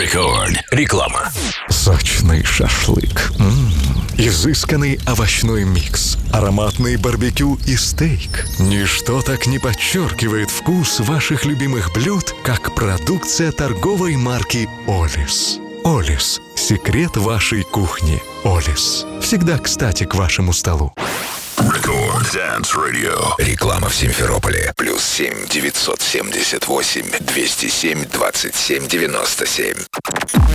Рекорд. Реклама. Сочный шашлык. Изысканный овощной микс. Ароматный барбекю и стейк. Ничто так не подчеркивает вкус ваших любимых блюд, как продукция торговой марки «Олис». «Олис» – секрет вашей кухни. «Олис» – всегда кстати к вашему столу. Рекорд Dance Radio. Реклама в Симферополе. +7 978 207 27 97.